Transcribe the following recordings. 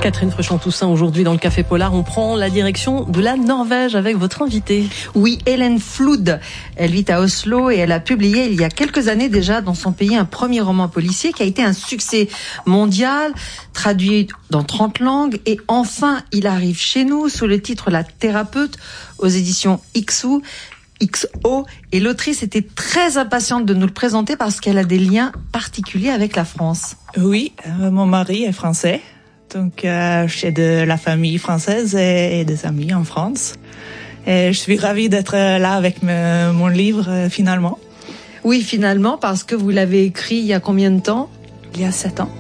Catherine Fruchon-Toussaint, aujourd'hui dans le Café Polar, on prend la direction de la Norvège avec votre invitée. Oui, Helen Flood. Elle vit à Oslo et elle a publié il y a quelques années déjà dans son pays un premier roman policier qui a été un succès mondial, traduit dans 30 langues et enfin il arrive chez nous sous le titre La Thérapeute aux éditions XO. Et l'autrice était très impatiente de nous le présenter parce qu'elle a des liens particuliers avec la France. Oui, mon mari est français, donc j'ai de la famille française et des amis en France. Et je suis ravie d'être là avec mon livre finalement. Oui, finalement, parce que vous l'avez écrit il y a combien de temps ? Il y a 7 ans.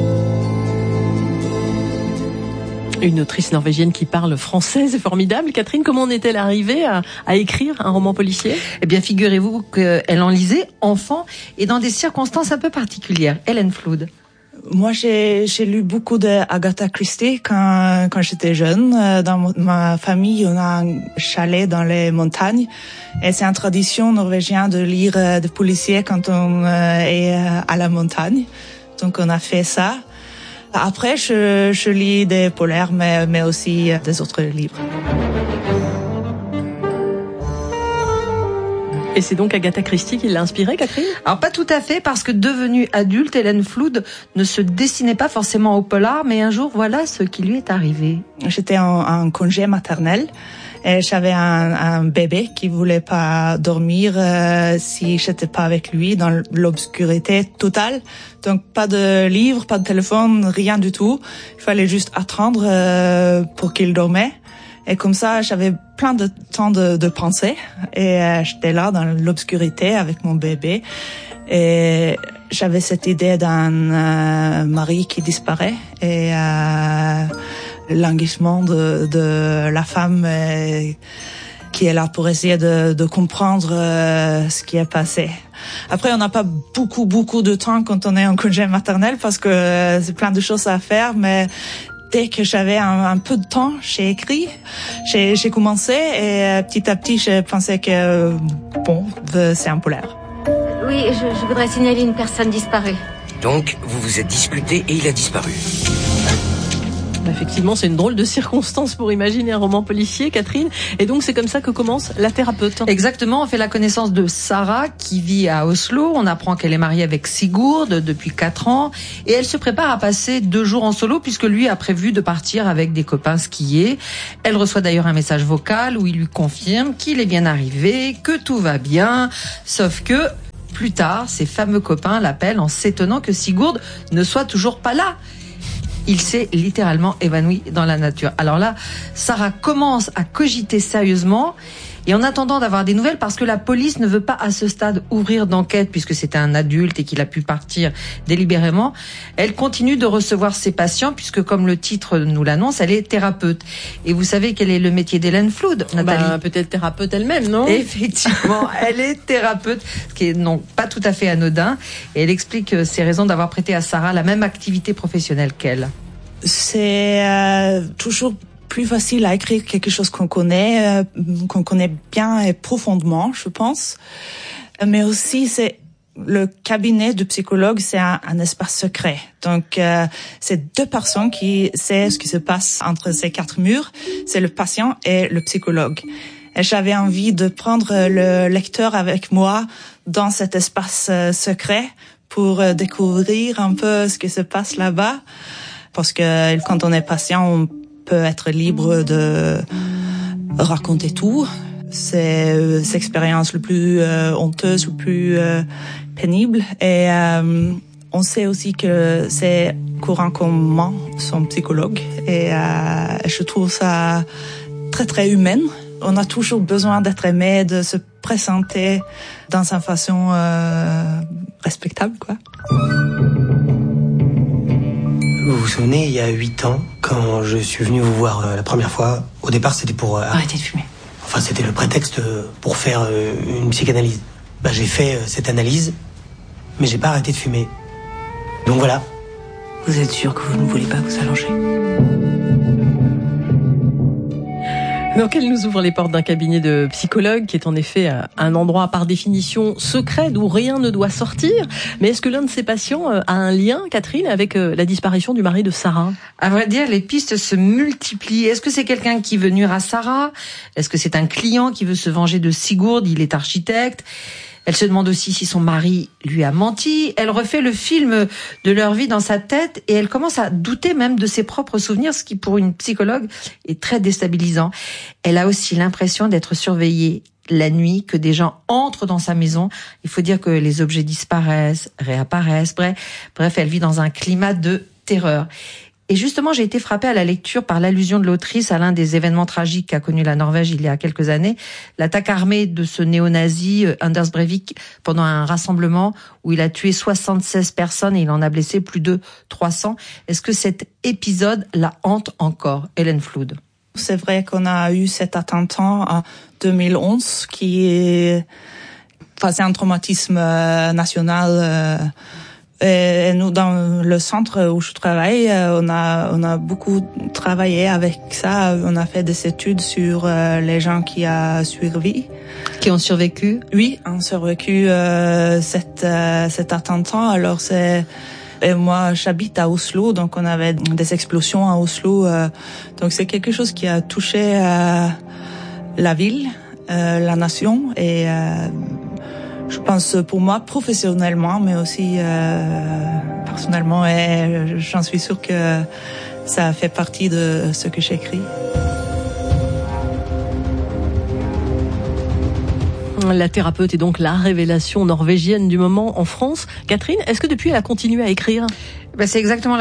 Une autrice norvégienne qui parle français, c'est formidable. Catherine, comment en est-elle arrivée à écrire un roman policier ? Eh bien, figurez-vous qu'elle en lisait enfant et dans des circonstances un peu particulières. Helen Flood. Moi, j'ai lu beaucoup d'Agatha Christie quand j'étais jeune. Dans ma famille, on a un chalet dans les montagnes. Et c'est une tradition norvégienne de lire des policiers quand on est à la montagne. Donc, on a fait ça. Après, je lis des polaires, mais aussi des autres livres. Et c'est donc Agatha Christie qui l'a inspirée, Catherine ? Alors pas tout à fait, parce que devenue adulte, Helen Flood ne se destinait pas forcément au polar, mais un jour, voilà ce qui lui est arrivé. J'étais en congé maternel et j'avais un bébé qui voulait pas dormir si j'étais pas avec lui dans l'obscurité totale. Donc pas de livre, pas de téléphone, rien du tout. Il fallait juste attendre pour qu'il dormait. Et comme ça, j'avais plein de temps de penser. Et j'étais là dans l'obscurité avec mon bébé. Et j'avais cette idée d'un mari qui disparaît. Et languissement de la femme qui est là pour essayer de comprendre ce qui est passé. Après, on n'a pas beaucoup de temps quand on est en congé maternel parce que c'est plein de choses à faire, mais dès que j'avais un peu de temps, j'ai écrit, j'ai commencé et petit à petit, je pensais que c'est un polar. Oui, je voudrais signaler une personne disparue. Donc, vous vous êtes disputé et il a disparu. Effectivement, c'est une drôle de circonstance pour imaginer un roman policier, Catherine. Et donc, c'est comme ça que commence La Thérapeute. Exactement, on fait la connaissance de Sarah qui vit à Oslo. On apprend qu'elle est mariée avec Sigurd depuis 4 ans. Et elle se prépare à passer 2 jours en solo puisque lui a prévu de partir avec des copains skier. Elle reçoit d'ailleurs un message vocal où il lui confirme qu'il est bien arrivé, que tout va bien. Sauf que, plus tard, ses fameux copains l'appellent en s'étonnant que Sigurd ne soit toujours pas là. Il s'est littéralement évanoui dans la nature. Alors là, Sarah commence à cogiter sérieusement et en attendant d'avoir des nouvelles, parce que la police ne veut pas à ce stade ouvrir d'enquête puisque c'était un adulte et qu'il a pu partir délibérément, elle continue de recevoir ses patients puisque, comme le titre nous l'annonce, elle est thérapeute. Et vous savez quel est le métier d'Helen Flood, Nathalie ? Peut-être thérapeute elle-même, non ? Effectivement, elle est thérapeute, ce qui est non pas tout à fait anodin. Et elle explique ses raisons d'avoir prêté à Sarah la même activité professionnelle qu'elle. C'est toujours plus facile à écrire quelque chose qu'on connaît bien et profondément, je pense. Mais aussi, c'est le cabinet du psychologue, c'est un espace secret. Donc, c'est 2 personnes qui savent ce qui se passe entre ces 4 murs. C'est le patient et le psychologue. Et j'avais envie de prendre le lecteur avec moi dans cet espace secret pour découvrir un peu ce qui se passe là-bas. Parce que quand on est patient, on peut être libre de raconter tout. C'est l'expérience le plus honteuse, le plus pénible. Et on sait aussi que c'est courant qu'on ment son psychologue. Et je trouve ça très, très humain. On a toujours besoin d'être aimé, de se présenter dans une façon respectable, quoi. Vous vous souvenez, il y a 8 ans, quand je suis venu vous voir la première fois, au départ c'était pour... Arrêtez de fumer. Enfin, c'était le prétexte pour faire une psychanalyse. J'ai fait cette analyse, mais j'ai pas arrêté de fumer. Donc voilà. Vous êtes sûr que vous ne voulez pas vous allonger ? Donc elle nous ouvre les portes d'un cabinet de psychologue qui est en effet un endroit par définition secret d'où rien ne doit sortir. Mais est-ce que l'un de ses patients a un lien, Catherine, avec la disparition du mari de Sarah? À vrai dire, les pistes se multiplient. Est-ce que c'est quelqu'un qui veut nuire à Sarah? Est-ce que c'est un client qui veut se venger de Sigurd? Il est architecte. Elle se demande aussi si son mari lui a menti. Elle refait le film de leur vie dans sa tête et elle commence à douter même de ses propres souvenirs, ce qui pour une psychologue est très déstabilisant. Elle a aussi l'impression d'être surveillée la nuit, que des gens entrent dans sa maison. Il faut dire que les objets disparaissent, réapparaissent. Bref, elle vit dans un climat de terreur. Et justement, j'ai été frappée à la lecture par l'allusion de l'autrice à l'un des événements tragiques qu'a connu la Norvège il y a quelques années, l'attaque armée de ce néo-nazi Anders Breivik pendant un rassemblement où il a tué 76 personnes et il en a blessé plus de 300. Est-ce que cet épisode la hante encore, Hélène Flood? C'est vrai qu'on a eu cet attentat en 2011 qui faisait un traumatisme national. Et nous, dans le centre où je travaille, on a beaucoup travaillé avec ça. On a fait des études sur les gens qui ont survécu. Qui ont survécu? Oui, ont survécu cet attentat. Alors et moi, j'habite à Oslo, donc on avait des explosions à Oslo. Donc c'est quelque chose qui a touché la ville, la nation et je pense pour moi professionnellement, mais aussi personnellement, et j'en suis sûre que ça fait partie de ce que j'écris. La thérapeute est donc la révélation norvégienne du moment en France. Catherine, est-ce que depuis elle a continué à écrire? C'est exactement